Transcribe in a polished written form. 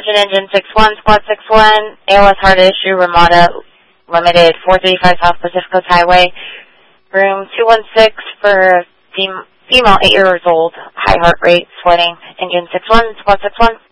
Attention engine 61, squad 61, ALS heart issue, Ramada Limited, 435 South Pacific Coast Highway, room 216 for female 8 years old, high heart rate, sweating, engine 61, squad 61.